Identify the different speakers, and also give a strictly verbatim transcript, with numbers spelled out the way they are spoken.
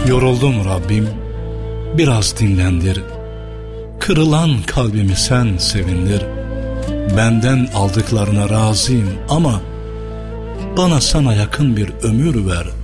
Speaker 1: Yoruldum Rabbim, biraz dinlendir. Kırılan kalbimi sen sevindir. Benden aldıklarına razıyım ama bana sana yakın bir ömür ver